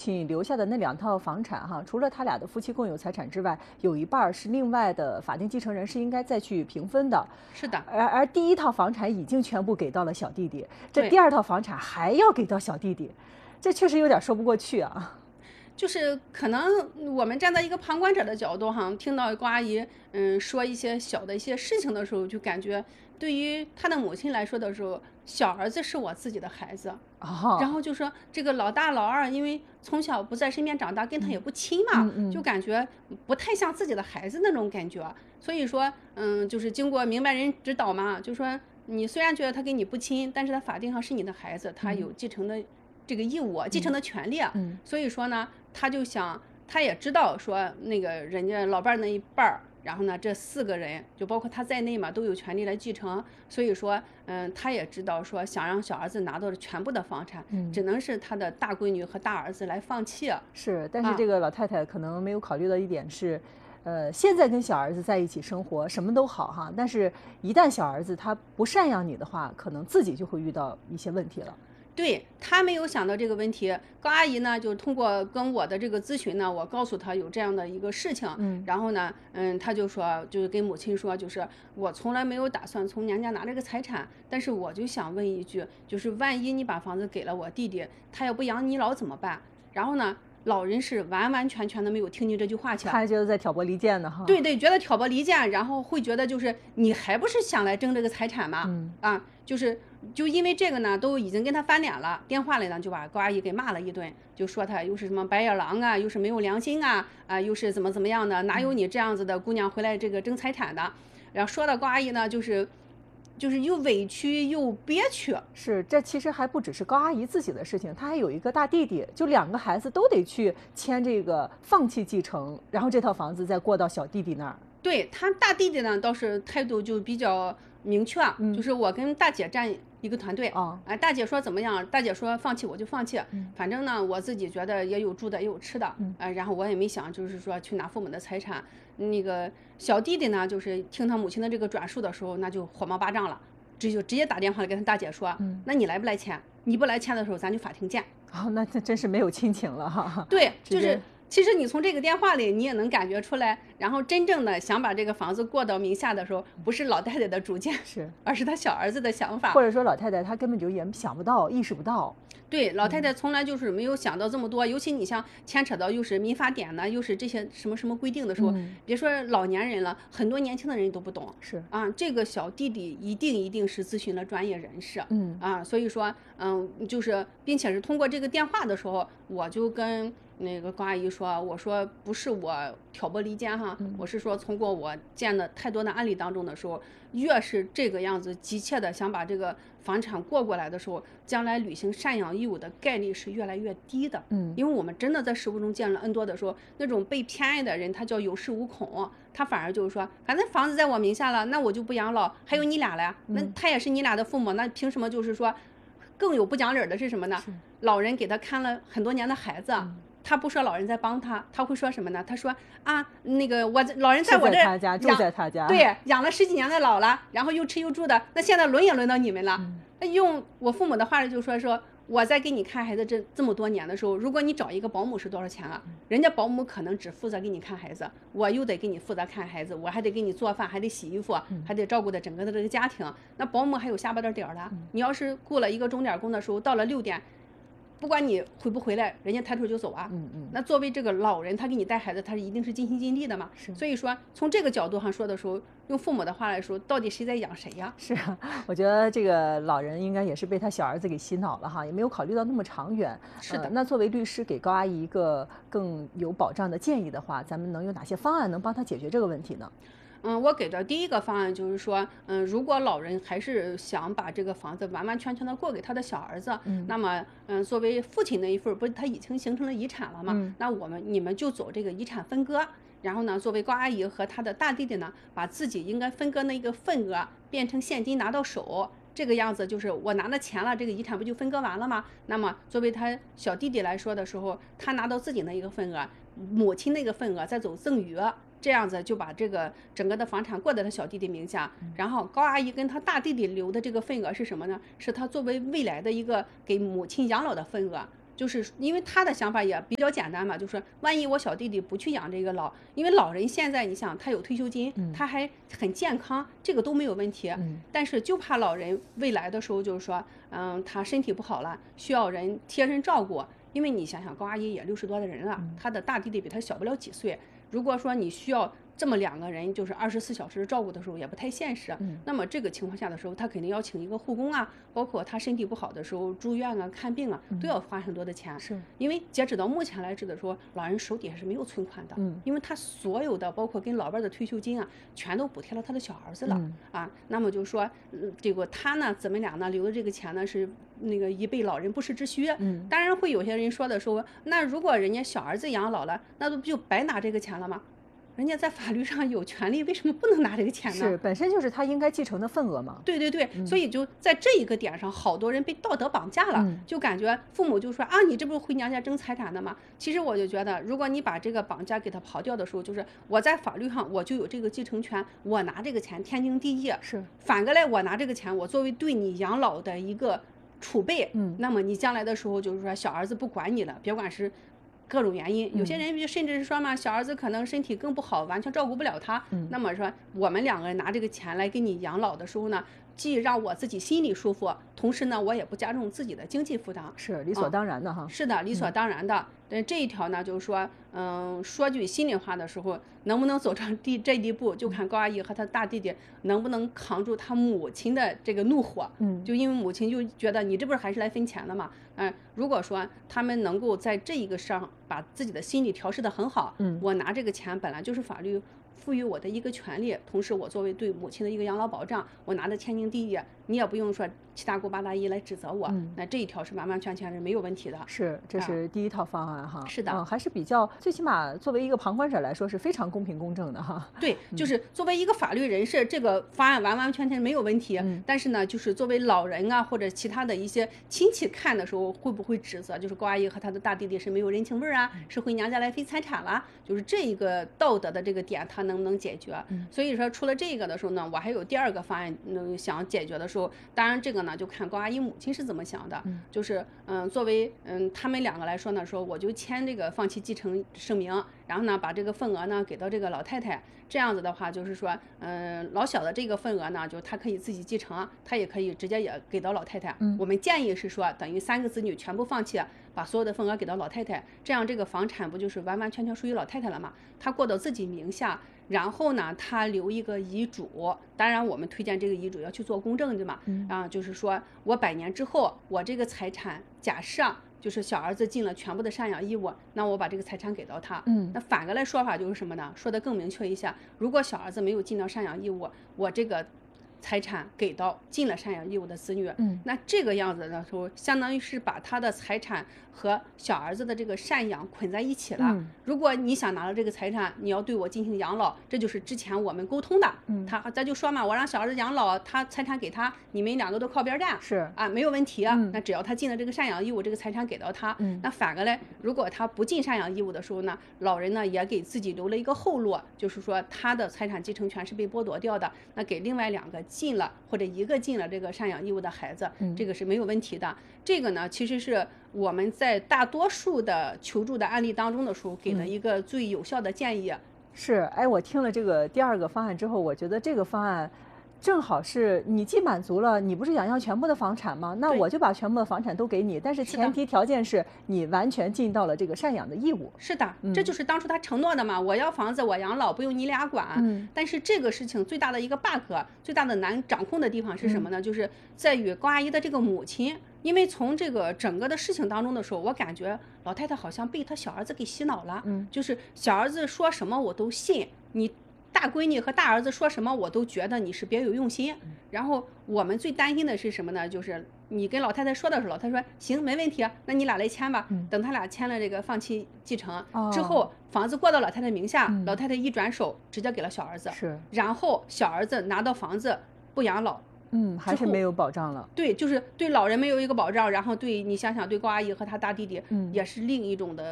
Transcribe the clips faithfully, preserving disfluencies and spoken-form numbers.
亲留下的那两套房产哈，除了他俩的夫妻共有财产之外，有一半是另外的法定继承人是应该再去平分的。 是的。 而而第一套房产已经全部给到了小弟弟，这第二套房产还要给到小弟弟，这确实有点说不过去啊。 就是可能我们站在一个旁观者的角度哈，听到高阿姨嗯说一些小的一些事情的时候，就感觉对于她的母亲来说的时候，小儿子是我自己的孩子， 哦、 然后就说这个老大老二因为从小不在身边长大，跟他也不亲嘛， 嗯嗯、 就感觉不太像自己的孩子那种感觉。所以说嗯，就是经过明白人指导嘛，就说你虽然觉得他跟你不亲，但是他法定上是你的孩子，他有继承的这个义务、嗯、继承的权利、 嗯、 所以说呢他就想，他也知道说那个人家老伴儿那一半儿，然后呢这四个人就包括他在内嘛，都有权利来继承。所以说嗯，他也知道说想让小儿子拿到全部的房产、嗯、只能是他的大闺女和大儿子来放弃。 是，但是这个老太太可能没有考虑到一点是、啊、呃，现在跟小儿子在一起生活什么都好哈，但是一旦小儿子他不赡养你的话，可能自己就会遇到一些问题了。 对，他没有想到这个问题。高阿姨呢就通过跟我的这个咨询呢，我告诉她有这样的一个事情，嗯，然后呢嗯，她就说就是跟母亲说，就是我从来没有打算从娘家拿这个财产，但是我就想问一句，就是万一你把房子给了我弟弟，他要不养你老怎么办？然后呢老人是完完全全的没有听进这句话去， 他还觉得在挑拨离间呢哈。 对对，觉得挑拨离间，然后会觉得就是你还不是想来争这个财产吗？嗯啊，就是就因为这个呢，都已经跟他翻脸了，电话里呢就把高阿姨给骂了一顿，就说他又是什么白眼狼啊，又是没有良心啊，啊又是怎么怎么样的，哪有你这样子的姑娘回来这个争财产的？然后说到高阿姨呢，就是。就是又委屈又憋屈。 是，这其实还不只是高阿姨自己的事情，她还有一个大弟弟，就两个孩子都得去签这个放弃继承，然后这套房子再过到小弟弟那儿。 对，他大弟弟呢倒是态度就比较明确、嗯、就是我跟大姐站一个团队啊、哦，大姐说怎么样，大姐说放弃我就放弃、嗯、反正呢我自己觉得也有住的也有吃的、嗯呃、然后我也没想就是说去拿父母的财产。那个小弟弟呢就是听他母亲的这个转述的时候，那就火冒八丈了，直就直接打电话跟他大姐说、嗯、那你来不来签？你不来签的时候咱就法庭见。 哦，那这真是没有亲情了哈。 对，就是其实你从这个电话里你也能感觉出来，然后真正的想把这个房子过到名下的时候，不是老太太的主见， 是而是他小儿子的想法， 或者说老太太她根本就也想不到意识不到。 对，老太太从来就是没有想到这么多、嗯、尤其你像牵扯到又是民法典呢，又是这些什么什么规定的时候、嗯、别说老年人了，很多年轻的人都不懂。 是啊， 这个小弟弟一定一定是咨询了专业人士。 嗯啊，所以说嗯，就是并且是通过这个电话的时候，我就跟那个高阿姨说，我说不是我挑拨离间哈、嗯，我是说通过我见的太多的案例当中的时候，越是这个样子急切的想把这个房产过过来的时候，将来履行赡养义务的概率是越来越低的。 嗯， 因为我们真的在实务中见了 N 多的时候，那种被偏爱的人他叫有恃无恐，他反而就是说反正房子在我名下了，那我就不养老，还有你俩了、嗯、那他也是你俩的父母，那凭什么就是说更有不讲理的是什么呢？老人给他看了很多年的孩子、嗯，他不说老人在帮他，他会说什么呢？他说啊，那个我老人在我这他家住在他家， 对，养了十几年的老了，然后又吃又住的，那现在轮也轮到你们了。那、嗯、用我父母的话就说说，我在给你看孩子这这么多年的时候，如果你找一个保姆是多少钱啊？人家保姆可能只负责给你看孩子，我又得给你负责看孩子，我还得给你做饭，还得洗衣服，嗯、还得照顾的整个的这个家庭。那保姆还有下班的点儿了、嗯，你要是雇了一个钟点工的时候，到了六点。不管你回不回来，人家抬腿就走啊。 嗯嗯。 那作为这个老人，他给你带孩子，他是一定是尽心尽力的嘛。 是。 所以说，从这个角度上说的时候，用父母的话来说，到底谁在养谁呀？ 是啊，我觉得这个老人应该也是被他小儿子给洗脑了哈，也没有考虑到那么长远。 是的。 呃、那作为律师给高阿姨一个更有保障的建议的话，咱们能有哪些方案能帮他解决这个问题呢？ 嗯，我给的第一个方案就是说，嗯，如果老人还是想把这个房子完完全全的过给他的小儿子，嗯，那么，嗯，作为父亲那一份，不是他已经形成了遗产了吗？嗯，那我们你们就走这个遗产分割，然后呢，作为高阿姨和他的大弟弟呢，把自己应该分割那个份额变成现金拿到手，这个样子就是我拿了钱了，这个遗产不就分割完了吗？那么作为他小弟弟来说的时候，他拿到自己那一个份额，母亲那个份额再走赠与。这样子就把这个整个的房产过在他小弟弟名下，然后高阿姨跟他大弟弟留的这个份额是什么呢？是他作为未来的一个给母亲养老的份额。 就是因为他的想法也比较简单嘛，就是万一我小弟弟不去养这个老，因为老人现在你想他有退休金，嗯、他还很健康，这个都没有问题。嗯、但是就怕老人未来的时候就是说，嗯，他身体不好了，需要人贴身照顾。因为你想想，高阿姨也六十多的人了，嗯、他的大弟弟比他小不了几岁。如果说你需要这么两个人就是二十四小时照顾的时候也不太现实，嗯、那么这个情况下的时候，他肯定要请一个护工啊，包括他身体不好的时候住院啊、看病啊，嗯、都要花很多的钱。是，因为截止到目前来指的说，老人手底下是没有存款的，嗯、因为他所有的包括跟老伴的退休金啊，全都补贴了他的小儿子了，嗯、啊，那么就是说，嗯，这个他呢，咱们俩呢留的这个钱呢是那个以备老人不时之需。嗯，当然会有些人说的说，那如果人家小儿子养老了，那不就白拿这个钱了吗？人家在法律上有权利，为什么不能拿这个钱呢？ 是，本身就是他应该继承的份额嘛。 对对对，嗯、所以就在这一个点上，好多人被道德绑架了，嗯、就感觉父母就说啊，你这不是回娘家争财产的吗？其实我就觉得，如果你把这个绑架给他刨掉的时候，就是我在法律上我就有这个继承权，我拿这个钱天经地义。 是， 反过来我拿这个钱，我作为对你养老的一个储备，嗯，那么你将来的时候就是说小儿子不管你了，别管是各种原因，有些人甚至是说嘛，小儿子可能身体更不好，完全照顾不了他。嗯，那么说我们两个人拿这个钱来给你养老的时候呢，既让我自己心里舒服，同时呢，我也不加重自己的经济负担， 是理所当然的哈。 嗯、是的，理所当然的。但这一条呢，就是说，嗯，说句心里话的时候，能不能走上第这一步，就看高阿姨和她大弟弟能不能扛住她母亲的这个怒火。嗯，就因为母亲就觉得你这不是还是来分钱的嘛。嗯，如果说他们能够在这一个上把自己的心理调试得很好，嗯，我拿这个钱本来就是法律赋予我的一个权利，同时我作为对母亲的一个养老保障，我拿的天经地义，你也不用说七大姑八大姨来指责我，嗯、那这一条是完完全全是没有问题的。 是，这是第一套方案哈。 是的， 嗯，还是比较最起码作为一个旁观者来说是非常公平公正的哈。 对，就是作为一个法律人士，这个方案完完全全没有问题。嗯、但是呢，就是作为老人啊或者其他的一些亲戚看的时候，会不会指责就是高阿姨和她的大弟弟是没有人情味啊，嗯、是回娘家来分财产了？就是这一个道德的这个点，他能不能解决？嗯、所以说，除了这个的时候呢，我还有第二个方案，嗯，想解决的时候，当然这个呢就看高阿姨母亲是怎么想的。嗯、就是嗯，作为嗯他们两个来说呢，说我就签这个放弃继承声明，然后呢把这个份额呢给到这个老太太，这样子的话就是说，嗯，老小的这个份额呢，就他可以自己继承，他也可以直接也给到老太太。嗯、我们建议是说，等于三个子女全部放弃，把所有的份额给到老太太，这样这个房产不就是完完全全属于老太太了吗？她过到自己名下。然后呢，他留一个遗嘱，当然我们推荐这个遗嘱要去做公证的嘛。嗯、啊，就是说我百年之后，我这个财产假设就是小儿子尽了全部的赡养义务，那我把这个财产给到他。嗯，那反过来说法就是什么呢？说的更明确一下，如果小儿子没有尽到赡养义务，我这个财产给到尽了赡养义务的子女，嗯，那这个样子的时候，相当于是把他的财产和小儿子的这个赡养捆在一起了。嗯、如果你想拿了这个财产，你要对我进行养老，这就是之前我们沟通的。嗯，他咱就说嘛，我让小儿子养老，他财产给他，你们两个都靠边站， 是啊，没有问题啊。 嗯、 那只要他尽了这个赡养义务，这个财产给到他。嗯，那反过来，如果他不尽赡养义务的时候呢，老人呢也给自己留了一个后路，就是说他的财产继承权是被剥夺掉的，那给另外两个尽了或者一个尽了这个赡养义务的孩子，嗯、这个是没有问题的。这个呢，其实是我们在大多数的求助的案例当中的时候给了一个最有效的建议。 嗯、是，哎，我听了这个第二个方案之后，我觉得这个方案正好是你既满足了，你不是想要全部的房产吗？那我就把全部的房产都给你，但是前提条件是你完全尽到了这个赡养的义务。 是的，嗯、这就是当初他承诺的嘛，我要房子，我养老，不用你俩管。嗯、但是这个事情最大的一个 bug， 最大的难掌控的地方是什么呢？嗯、就是在于高阿姨的这个母亲。因为从这个整个的事情当中的时候，我感觉老太太好像被她小儿子给洗脑了。嗯，就是小儿子说什么我都信，你大闺女和大儿子说什么我都觉得你是别有用心。嗯、然后我们最担心的是什么呢？就是你跟老太太说的时候，老太太说行没问题，那你俩来签吧。嗯、等他俩签了这个放弃继承、哦、之后，房子过到老太太名下，嗯、老太太一转手直接给了小儿子。 是， 然后小儿子拿到房子不养老。 嗯，还是没有保障了。 对，就是对老人没有一个保障，然后对你想想，对高阿姨和她大弟弟，嗯，也是另一种的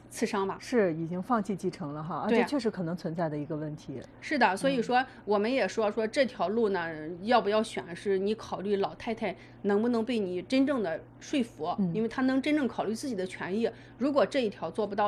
刺伤吧？ 是已经放弃继承了哈，而且确实可能存在的一个问题。 是的，所以说我们也说说这条路呢，要不要选，是你考虑老太太能不能被你真正的说服， 嗯、 因为她能真正考虑自己的权益。如果这一条做不到